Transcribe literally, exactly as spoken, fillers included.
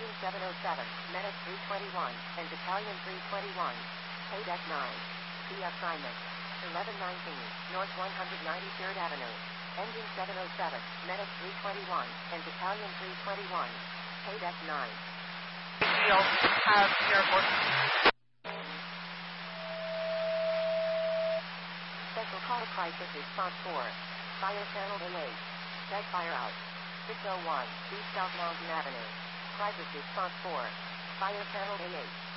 Engine seven oh seven, Medic three twenty-one, and Battalion three twenty-one. Paydeck nine. Key assignment. eleven nineteen, North one hundred ninety-third Avenue. Engine seven oh seven, Medic three twenty-one, and Battalion three twenty-one. Paydeck nine. Deal. Have airport. Special Call Crisis Response four. Fire Channel A eight. Dead fire out. six oh one, East South Mountain Avenue. Crisis Response four. Fire Channel A eight.